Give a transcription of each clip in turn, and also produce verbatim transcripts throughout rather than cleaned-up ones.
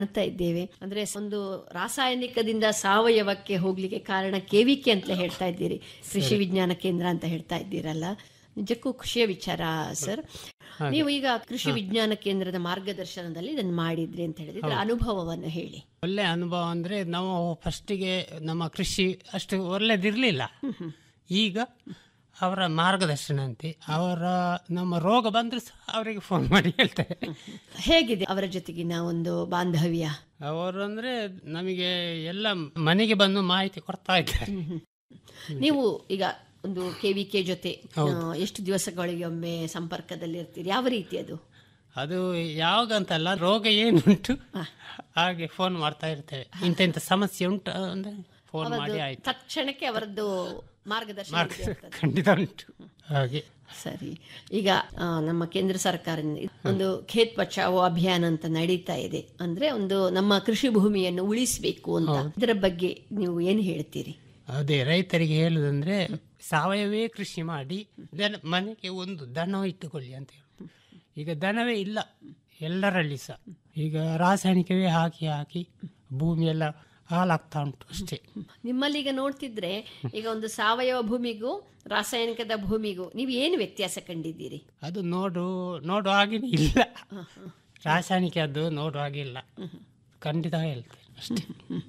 ಅಂತ ಇದ್ದೇವೆ. ಅಂದ್ರೆ ಒಂದು ರಾಸಾಯನಿಕದಿಂದ ಸಾವಯವಕ್ಕೆ ಹೋಗ್ಲಿಕ್ಕೆ ಕಾರಣ ಕೆವಿಕೆ ಅಂತ ಹೇಳ್ತಾ ಇದ್ದೀರಿ, ಕೃಷಿ ವಿಜ್ಞಾನ ಕೇಂದ್ರ ಅಂತ ಹೇಳ್ತಾ ಇದ್ದೀರಲ್ಲ, ನಿಜಕ್ಕೂ ಖುಷಿಯ ವಿಚಾರ ಸರ್. ನೀವು ಈಗ ಕೃಷಿ ವಿಜ್ಞಾನ ಕೇಂದ್ರದ ಮಾರ್ಗದರ್ಶನದಲ್ಲಿ ಇದನ್ನು ಮಾಡಿದ್ರಿ ಅಂತ ಹೇಳಿದ್ರೆ ಅನುಭವವನ್ನು ಹೇಳಿ. ಒಳ್ಳೆ ಅನುಭವ ಅಂದ್ರೆ ನಾವು ಫಸ್ಟಿಗೆ ನಮ್ಮ ಕೃಷಿ ಅಷ್ಟು ಒಳ್ಳೆದಿರ್ಲಿಲ್ಲ. ಈಗ ಅವರ ಮಾರ್ಗದರ್ಶನ ಅಂತೆ ಅವರ ನಮ್ಮ ರೋಗ ಬಂದ್ರೆ ಸಹ ಅವರಿಗೆ ಫೋನ್ ಮಾಡಿ ಹೇಳ್ತಾರೆ. ಹೇಗಿದೆ ಅವರ ಜೊತೆಗಿನ ಒಂದು ಬಾಂಧವ್ಯ? ಅವರು ಅಂದ್ರೆ ನಮಗೆ ಎಲ್ಲ ಮನೆಗೆ ಬಂದು ಮಾಹಿತಿ ಕೊಡ್ತಾ ಇದ್ದಾರೆ. ನೀವು ಈಗ ಒಂದು ಕೆವಿಕೆ ಜೊತೆ ಎಷ್ಟು ದಿವಸಗಳಿಗೆ ಒಮ್ಮೆ ಸಂಪರ್ಕದಲ್ಲಿ ಇರ್ತೀರಿ? ಯಾವ ರೀತಿ ಅದು? ಅದು ಯಾವಾಗಂತಲ್ಲ, ರೋಗ ಏನುಂಟು ಹಾಗೆ ಫೋನ್ ಮಾಡ್ತಾ ಇರ್ತೇವೆ. ಇಂಥ ಇಂಥ ಸಮಸ್ಯೆ ಉಂಟು ಅಂದ್ರೆ ಫೋನ್ ಮಾಡಿ ಆಯ್ತು, ತಕ್ಷಣಕ್ಕೆ ಅವರದ್ದು ಮಾರ್ಗದರ್ಶನ ಖಂಡಿತ ಉಂಟು. ಹಾಗೆ ಸರಿ. ಈಗ ನಮ್ಮ ಕೇಂದ್ರ ಸರ್ಕಾರದಿಂದ ಒಂದು ಖೇತ್ ಬಚಾವೋ ಅಭಿಯಾನ ಅಂತ ನಡೀತಾ ಇದೆ. ಅಂದ್ರೆ ಒಂದು ನಮ್ಮ ಕೃಷಿ ಭೂಮಿಯನ್ನು ಉಳಿಸಬೇಕು ಅಂತ, ಇದರ ಬಗ್ಗೆ ನೀವು ಏನು ಹೇಳ್ತೀರಿ? ಅದೇ ರೈತರಿಗೆ ಹೇಳುದಂದ್ರೆ ಸಾವಯವೇ ಕೃಷಿ ಮಾಡಿ ದನ ಮನೆಗೆ ಒಂದು ದನ ಇಟ್ಟುಕೊಳ್ಳಿ ಅಂತ ಹೇಳಿ. ಈಗ ದನವೇ ಇಲ್ಲ ಎಲ್ಲರಲ್ಲಿ ಸಹ, ಈಗ ರಾಸಾಯನಿಕವೇ ಹಾಕಿ ಹಾಕಿ ಭೂಮಿ ಎಲ್ಲ ಹಾಳಾಗ್ತಾ ಉಂಟು ಅಷ್ಟೇ. ನಿಮ್ಮಲ್ಲಿ ಈಗ ನೋಡ್ತಿದ್ರೆ ಈಗ ಒಂದು ಸಾವಯವ ಭೂಮಿಗೂ ರಾಸಾಯನಿಕದ ಭೂಮಿಗೂ ನೀವು ಏನು ವ್ಯತ್ಯಾಸ ಕಂಡಿದ್ದೀರಿ? ಅದು ನೋಡು ನೋಡುವ ಹಾಗೆ ಇಲ್ಲ, ರಾಸಾಯನಿಕ ಅದು ನೋಡುವ ಹಾಗಿಲ್ಲ, ಖಂಡಿತ ಹೇಳ್ತೇನೆ ಅಷ್ಟೇ.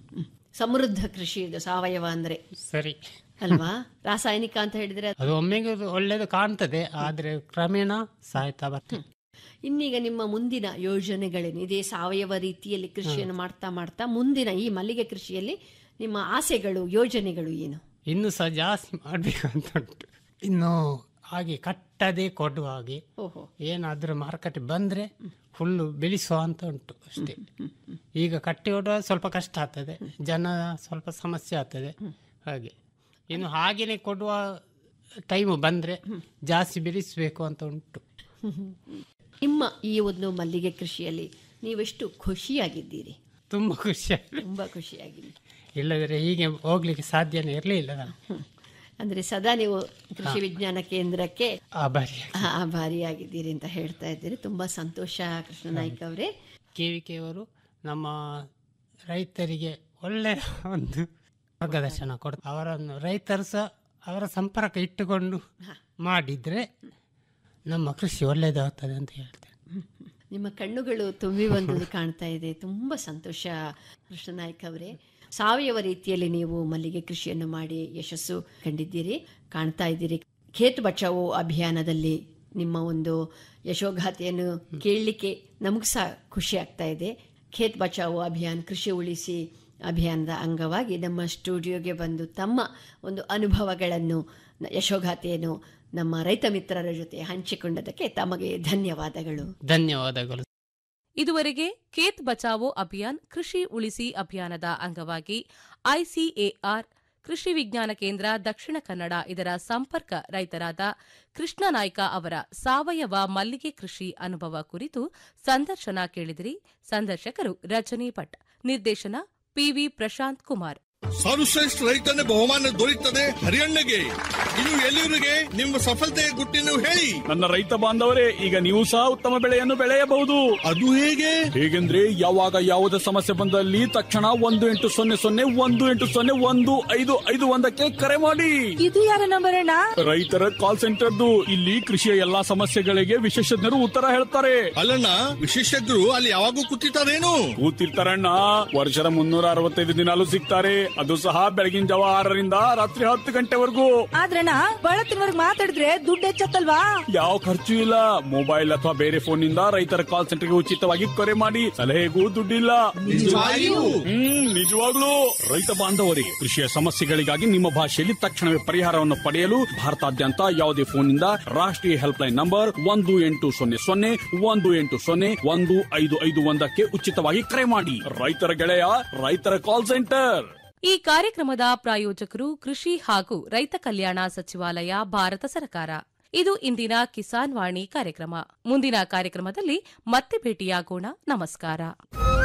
ಸಮೃದ್ಧ ಕೃಷಿ ಇದು ಸಾವಯವ ಅಂದ್ರೆ ಸರಿ ಅಲ್ವಾ? ರಾಸಾಯನಿಕ ಅಂತ ಹೇಳಿದ್ರೆ ಅದು ಒಮ್ಮೆಗೆ ಒಳ್ಳೇದು ಕಾಣ್ತದೆ, ಆದ್ರೆ ಕ್ರಮೇಣ ಸಾಯ್ತಾ ಬರ್ತದೆ. ಇನ್ನೀಗ ನಿಮ್ಮ ಮುಂದಿನ ಯೋಜನೆಗಳೇನು? ಇದೇ ಸಾವಯವ ರೀತಿಯಲ್ಲಿ ಕೃಷಿಯನ್ನು ಮಾಡ್ತಾ ಮಾಡ್ತಾ ಮುಂದಿನ ಈ ಮಲ್ಲಿಗೆ ಕೃಷಿಯಲ್ಲಿ ನಿಮ್ಮ ಆಸೆಗಳು, ಯೋಜನೆಗಳು ಏನು? ಇನ್ನು ಸಹ ಜಾಸ್ತಿ ಮಾಡ್ಬೇಕು ಅಂತ ಉಂಟು. ಇನ್ನು ಹಾಗೆ ಕಟ್ಟದೆ ಕೊಡುವ ಹಾಗೆ ಏನಾದ್ರೂ ಮಾರುಕಟ್ಟೆ ಬಂದ್ರೆ ಫುಲ್ಲು ಬೆಳೆಸುವ ಅಂತ ಉಂಟು ಅಷ್ಟೇ. ಈಗ ಕಟ್ಟಿ ಹೊಡುವ ಸ್ವಲ್ಪ ಕಷ್ಟ ಆಗ್ತದೆ, ಜನ ಸ್ವಲ್ಪ ಸಮಸ್ಯೆ ಆಗ್ತದೆ. ಹಾಗೆ ಇನ್ನು ಹಾಗೇನೆ ಕೊಡುವ ಟೈಮು ಬಂದ್ರೆ ಜಾಸ್ತಿ ಬೆಳೆಸಬೇಕು ಅಂತ ಉಂಟು. ನಿಮ್ಮ ಈ ಒಂದು ಮಲ್ಲಿಗೆ ಕೃಷಿಯಲ್ಲಿ ನೀವೆಷ್ಟು ಖುಷಿಯಾಗಿದ್ದೀರಿ? ತುಂಬಾ ಖುಷಿಯಾಗಿ ತುಂಬಾ ಖುಷಿಯಾಗಿದ್ದೀನಿ. ಇಲ್ಲದ್ರೆ ಹೀಗೆ ಹೋಗ್ಲಿಕ್ಕೆ ಸಾಧ್ಯನೇ ಇರಲಿಲ್ಲ. ಅಂದ್ರೆ ಸದಾ ನೀವು ಕೃಷಿ ವಿಜ್ಞಾನ ಕೇಂದ್ರಕ್ಕೆ ಆಭಾರಿ ಆಭಾರಿಯಾಗಿದ್ದೀರಿ ಅಂತ ಹೇಳ್ತಾ ಇದ್ದೀರಿ. ತುಂಬಾ ಸಂತೋಷ ಕೃಷ್ಣನಾಯ್ಕ ಅವರೇ. ಕೆವಿಕೆ ಅವರು ನಮ್ಮ ರೈತರಿಗೆ ಒಳ್ಳೆಯ ಒಂದು ಮಾರ್ಗದರ್ಶನ ಕೊಡ್ತಾರೆ. ಅವರನ್ನು ರೈತರು ಸಹ ಅವರ ಸಂಪರ್ಕ ಇಟ್ಟುಕೊಂಡು ಮಾಡಿದ್ರೆ ನಮ್ಮ ಕೃಷಿ ಒಳ್ಳೆಯದಾಗ್ತದೆ ಅಂತ ಹೇಳ್ತೇನೆ. ನಿಮ್ಮ ಕಣ್ಣುಗಳು ತುಂಬಿ ಬಂದು ಕಾಣ್ತಾ ಇದೆ. ತುಂಬಾ ಸಂತೋಷ ಕೃಷ್ಣನಾಯ್ಕ ಅವರೇ. ಸಾವಯವ ರೀತಿಯಲ್ಲಿ ನೀವು ಮಲ್ಲಿಗೆ ಕೃಷಿಯನ್ನು ಮಾಡಿ ಯಶಸ್ಸು ಕಂಡಿದ್ದೀರಿ, ಕಾಣ್ತಾ ಇದ್ದೀರಿ. ಖೇತ್ ಬಚಾವೋ ಅಭಿಯಾನದಲ್ಲಿ ನಿಮ್ಮ ಒಂದು ಯಶೋಗಾಥೆಯನ್ನು ಕೇಳಲಿಕ್ಕೆ ನಮಗೂ ಸಹ ಖುಷಿ ಆಗ್ತಾ ಇದೆ. ಖೇತ್ ಬಚಾವೋ ಅಭಿಯಾನ, ಕೃಷಿ ಉಳಿಸಿ ಅಭಿಯಾನದ ಅಂಗವಾಗಿ ನಮ್ಮ ಸ್ಟುಡಿಯೋಗೆ ಬಂದು ತಮ್ಮ ಒಂದು ಅನುಭವಗಳನ್ನು, ಯಶೋಗಾಥೆಯನ್ನು ನಮ್ಮ ರೈತ ಮಿತ್ರರ ಜೊತೆ ಹಂಚಿಕೊಂಡದಕ್ಕೆ ತಮಗೆ ಧನ್ಯವಾದಗಳು. ಧನ್ಯವಾದಗಳು. ಇದುವರೆಗೆ ಖೇತ್ ಬಚಾವೋ ಅಭಿಯಾನ್, ಕೃಷಿ ಉಳಿಸಿ ಅಭಿಯಾನದ ಅಂಗವಾಗಿ ಐಸಿಎಆರ್ ಕೃಷಿ ವಿಜ್ಞಾನ ಕೇಂದ್ರ ದಕ್ಷಿಣ ಕನ್ನಡ ಇದರ ಸಂಪರ್ಕ ರೈತರಾದ ಕೃಷ್ಣನಾಯ್ಕ ಅವರ ಸಾವಯವ ಮಲ್ಲಿಗೆ ಕೃಷಿ ಅನುಭವ ಕುರಿತು ಸಂದರ್ಶನ ಕೇಳಿದಿರಿ. ಸಂದರ್ಶಕರು ರಜನಿ ಭಟ್, ನಿರ್ದೇಶನ ಪಿವಿ ಪ್ರಶಾಂತ್ ಕುಮಾರ್. ಸರ್ವಶ್ರೇಷ್ಠ ರೈತನ ಬಹುಮಾನ ದೊರೆಯುತ್ತದೆ ಹರಿಯಣ್ಣಗೆ. ಇನ್ನು ಎಲ್ಲರಿಗೆ ನಿಮ್ಮ ಸಫಲತೆಯ ಗುಟ್ಟಿನ ಹೇಳಿ. ನನ್ನ ರೈತ ಬಾಂಧವರೇ, ಈಗ ನೀವು ಸಹ ಉತ್ತಮ ಬೆಳೆಯನ್ನು ಬೆಳೆಯಬಹುದು. ಅದು ಹೇಗೆ? ಹೇಗೆಂದ್ರೆ ಯಾವಾಗ ಯಾವುದೇ ಸಮಸ್ಯೆ ಬಂದಲ್ಲಿ ತಕ್ಷಣ ಒಂದು ಎಂಟು ಸೊನ್ನೆ ಸೊನ್ನೆ ಒಂದು ಎಂಟು ಸೊನ್ನೆ ಒಂದು ಐದು ಐದು ಒಂದಕ್ಕೆ ಕರೆ ಮಾಡಿ. ಇದು ಯಾರ ನಂಬರ್ ಅಣ್ಣ? ರೈತರ ಕಾಲ್ ಸೆಂಟರ್ದು. ಇಲ್ಲಿ ಕೃಷಿಯ ಎಲ್ಲಾ ಸಮಸ್ಯೆಗಳಿಗೆ ವಿಶೇಷಜ್ಞರು ಉತ್ತರ ಹೇಳ್ತಾರೆ. ಅಲ್ಲಣ್ಣ, ವಿಶೇಷಜ್ಞರು ಅಲ್ಲಿ ಯಾವಾಗೂ ಕೂತಿರ್ತಾರೇನು? ಕೂತಿರ್ತಾರಣ್ಣ. ವರ್ಷದ ಮುನ್ನೂರ ಅರವತ್ತೈದು ದಿನಾಲೂ ಸಿಗ್ತಾರೆ. ಅದು ಸಹ ಬೆಳಗಿನ ಜಾವ ಆರರಿಂದ ರಾತ್ರಿ ಹತ್ತು ಗಂಟೆವರೆಗೂ. ಆದ್ರಣ್ಣ, ಬಳತ್ತಿನವರೆಗೆ ಮಾತಾಡಿದ್ರೆ ದುಡ್ಡು ಹೆಚ್ಚತ್ತಲ್ವಾ? ಯಾವ ಖರ್ಚು ಇಲ್ಲ. ಮೊಬೈಲ್ ಅಥವಾ ಬೇರೆ ಫೋನ್ ನಿಂದ ರೈತರ ಕಾಲ್ ಸೆಂಟರ್ಗೆ ಉಚಿತವಾಗಿ ಕರೆ ಮಾಡಿ. ಸಲಹೆಗೂ ದುಡ್ಡಿಲ್ಲ. ಹ್ಮ್ ನಿಜವಾಗ್ಲೂ. ರೈತ ಬಾಂಧವರೇ, ಕೃಷಿಯ ಸಮಸ್ಯೆಗಳಿಗಾಗಿ ನಿಮ್ಮ ಭಾಷೆಯಲ್ಲಿ ತಕ್ಷಣವೇ ಪರಿಹಾರವನ್ನು ಪಡೆಯಲು ಭಾರತಾದ್ಯಂತ ಯಾವುದೇ ಫೋನ್ ನಿಂದ ರಾಷ್ಟ್ರೀಯ ಹೆಲ್ಪ್ ಲೈನ್ ನಂಬರ್ ಒಂದು ಎಂಟು ಸೊನ್ನೆ ಸೊನ್ನೆ ಒಂದು ಎಂಟು ಸೊನ್ನೆ ಒಂದು ಐದು ಐದು ಒಂದಕ್ಕೆ ಉಚಿತವಾಗಿ ಕರೆ ಮಾಡಿ. ರೈತರ ಗೆಳೆಯ, ರೈತರ ಕಾಲ್ ಸೆಂಟರ್. ಈ ಕಾರ್ಯಕ್ರಮದ ಪ್ರಾಯೋಜಕರು ಕೃಷಿ ಹಾಗೂ ರೈತ ಕಲ್ಯಾಣ ಸಚಿವಾಲಯ, ಭಾರತ ಸರ್ಕಾರ. ಇದು ಇಂದಿನ ಕಿಸಾನ್ ವಾಣಿ ಕಾರ್ಯಕ್ರಮ. ಮುಂದಿನ ಕಾರ್ಯಕ್ರಮದಲ್ಲಿ ಮತ್ತೆ ಭೇಟಿಯಾಗೋಣ. ನಮಸ್ಕಾರ.